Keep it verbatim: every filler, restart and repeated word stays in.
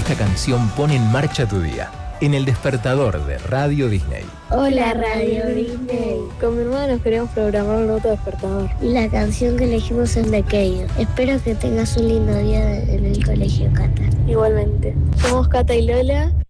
esta canción pone en marcha tu día. En el despertador de Radio Disney. Hola Radio Disney. Con mi hermana nos queríamos programar un otro despertador. Y la canción que elegimos es de Keio. Espero que tengas un lindo día en el colegio, Cata. Igualmente. Somos Cata y Lola.